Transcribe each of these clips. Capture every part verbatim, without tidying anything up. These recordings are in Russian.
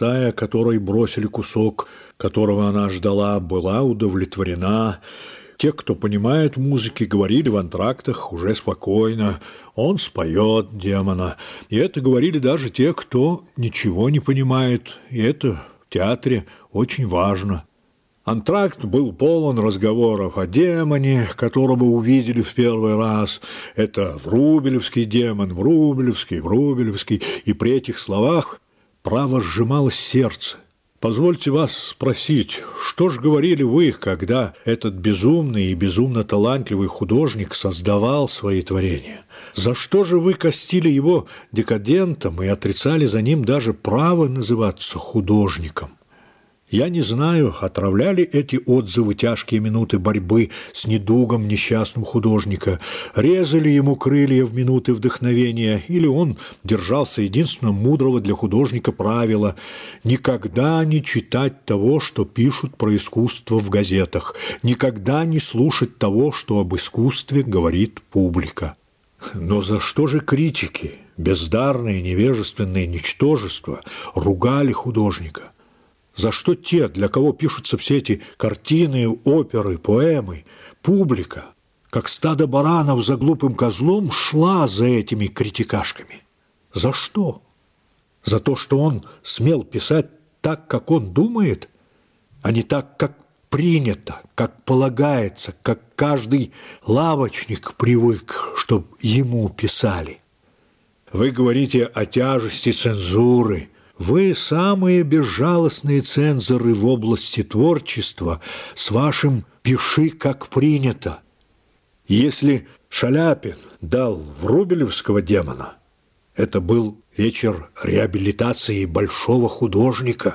стая, которой бросили кусок, которого она ждала, была удовлетворена. Те, кто понимает в музыке, говорили в антрактах уже спокойно: он споет демона. И это говорили даже те, кто ничего не понимает, и это в театре очень важно. Антракт был полон разговоров о демоне, которого увидели в первый раз. Это врубелевский демон, врубелевский, врубелевский. И при этих словах право сжималось сердце. Позвольте вас спросить, что ж говорили вы, когда этот безумный и безумно талантливый художник создавал свои творения? За что же вы костили его декадентом и отрицали за ним даже право называться художником? Я не знаю, отравляли эти отзывы тяжкие минуты борьбы с недугом несчастного художника, резали ему крылья в минуты вдохновения, или он держался единственного мудрого для художника правила: никогда не читать того, что пишут про искусство в газетах, никогда не слушать того, что об искусстве говорит публика. Но за что же критики, бездарные, невежественные ничтожества, ругали художника? За что те, для кого пишутся все эти картины, оперы, поэмы, публика, как стадо баранов за глупым козлом, шла за этими критикашками? За что? За то, что он смел писать так, как он думает, а не так, как принято, как полагается, как каждый лавочник привык, чтобы ему писали? Вы говорите о тяжести цензуры. Вы самые безжалостные цензоры в области творчества с вашим «пиши, как принято». Если Шаляпин дал врубелевского демона, это был вечер реабилитации большого художника.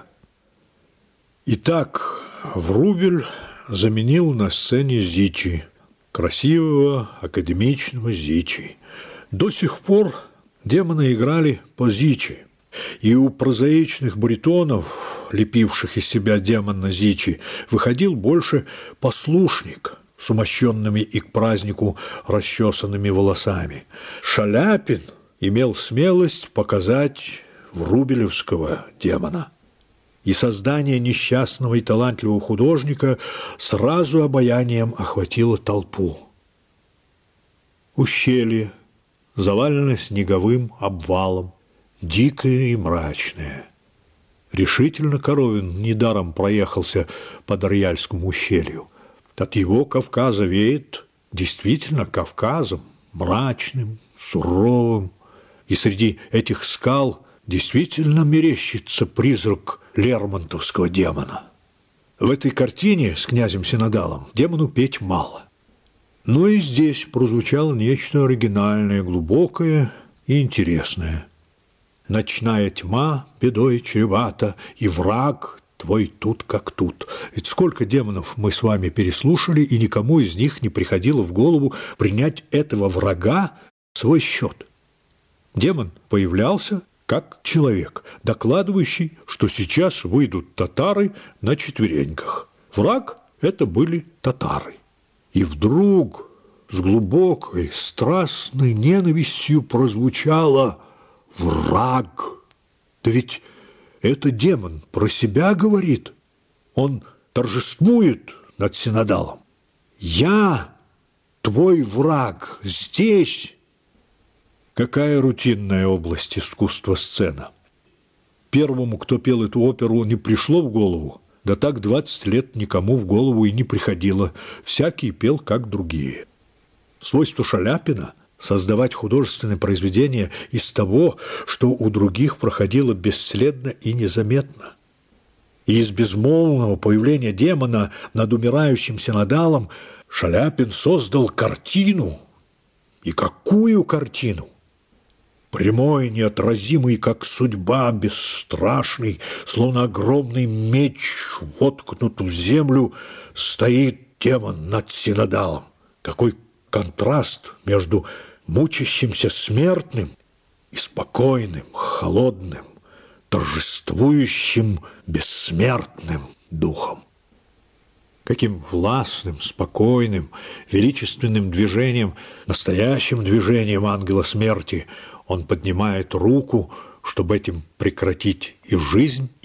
Итак, Врубель заменил на сцене Зичи, красивого, академичного Зичи. До сих пор демона играли по Зичи. И у прозаичных баритонов, лепивших из себя демона Зичи, выходил больше послушник с умощенными и к празднику расчесанными волосами. Шаляпин имел смелость показать врубелевского демона. И создание несчастного и талантливого художника сразу обаянием охватило толпу. Ущелье завалено снеговым обвалом, дикое и мрачное. Решительно Коровин недаром проехался по Дарьяльскому ущелью. От его Кавказа веет действительно Кавказом, мрачным, суровым. И среди этих скал действительно мерещится призрак лермонтовского демона. В этой картине с князем Синодалом демону петь мало. Но и здесь прозвучало нечто оригинальное, глубокое и интересное. Ночная тьма бедой чревата, и враг твой тут как тут. Ведь сколько демонов мы с вами переслушали, и никому из них не приходило в голову принять этого врага в свой счет. Демон появлялся как человек, докладывающий, что сейчас выйдут татары на четвереньках. Враг – это были татары. И вдруг с глубокой, страстной ненавистью прозвучало: враг. Да ведь это демон про себя говорит. Он торжествует над Синодалом. Я твой враг здесь. Какая рутинная область искусства сцена. Первому, кто пел эту оперу, не пришло в голову. Да так двадцать лет никому в голову и не приходило. Всякий пел, как другие. Свойство Шаляпина – создавать художественное произведение из того, что у других проходило бесследно и незаметно. И из безмолвного появления демона над умирающим Синодалом Шаляпин создал картину. И какую картину? Прямой, неотразимый, как судьба, бесстрашный, словно огромный меч, воткнут в землю, стоит демон над Синодалом. Какой контраст между мучащимся смертным и спокойным, холодным, торжествующим бессмертным духом. Каким властным, спокойным, величественным движением, настоящим движением ангела смерти он поднимает руку, чтобы этим прекратить и жизнь,